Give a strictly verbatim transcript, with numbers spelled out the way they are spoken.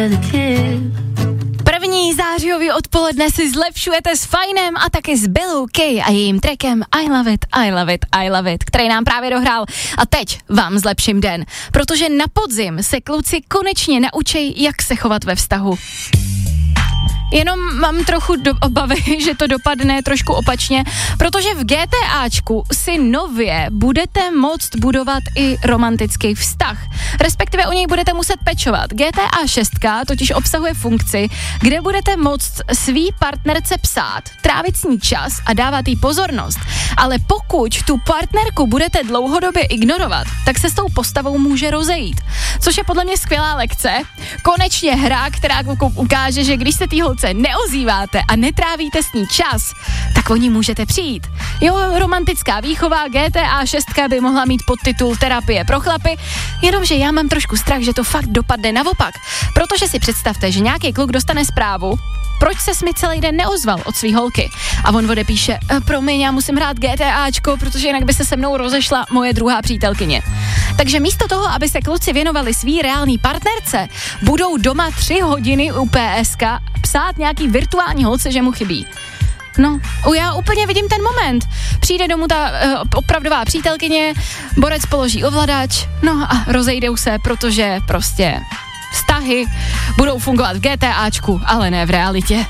První zářijový odpoledne si zlepšujete s Fajnem a taky s Billou Kay a jejím trackem I love it, I love it, I love it, který nám právě dohrál. A teď vám zlepším den, protože na podzim se kluci konečně naučí, jak se chovat ve vztahu. Jenom mám trochu do obavy, že to dopadne trošku opačně, protože v GTAčku si nově budete moct budovat i romantický vztah. Respektive o něj budete muset pečovat. G T A šest totiž obsahuje funkci, kde budete moct svý partnerce psát, trávit s ní čas a dávat jí pozornost. Ale pokud tu partnerku budete dlouhodobě ignorovat, tak se s tou postavou může rozejít. Což je podle mě skvělá lekce. Konečně hra, která ukáže, že když se tý holce neozýváte a netrávíte s ní čas, tak o ní můžete přijít. Jo, romantická výchova G T A šest by mohla mít podtitul Terapie pro chlapy, jenomže já mám trošku strach, že to fakt dopadne naopak. Protože si představte, že nějaký kluk dostane zprávu, proč ses mi celý den neozval od svý holky. A on odepíše, promiň, já musím hrát GTAčko, protože jinak by se se mnou rozešla moje druhá přítelkyně. Takže místo toho, aby se kluci věnovali svý reální partnerce, budou doma tři hodiny u P S K psát nějaký virtuální holce, že mu chybí. No, já úplně vidím ten moment. Přijde domů ta uh, opravdová přítelkyně, borec položí ovladač, no a rozejdou se, protože prostě vztahy budou fungovat v GTAčku, ale ne v realitě.